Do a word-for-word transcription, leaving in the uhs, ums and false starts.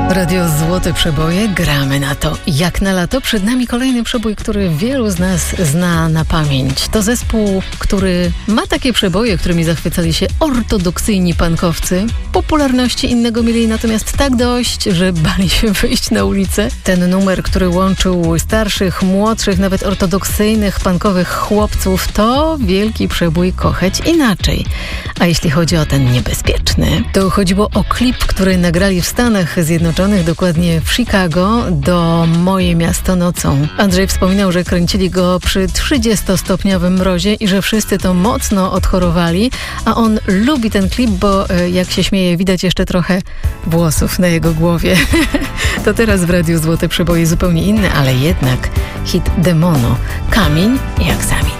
Radio Złote Przeboje, gramy na to jak na lato. Przed nami kolejny przebój, który wielu z nas zna na pamięć. To zespół, który ma takie przeboje, którymi zachwycali się ortodoksyjni punkowcy. Popularności innego mieli natomiast tak dość, że bali się wyjść na ulicę. Ten numer, który łączył starszych, młodszych, nawet ortodoksyjnych, punkowych chłopców, to wielki przebój Kochać Inaczej. A jeśli chodzi o ten niebezpieczny, to chodziło o klip, który nagrali w Stanach Zjednoczonych, dokładnie w Chicago, do Moje miasto nocą. Andrzej wspominał, że kręcili go przy trzydziestostopniowym mrozie i że wszyscy to mocno odchorowali, a on lubi ten klip, bo jak się śmieje, widać jeszcze trochę włosów na jego głowie. To teraz w Radiu Złote Przeboje zupełnie inny, ale jednak hit Demono. Kamień i egzamin.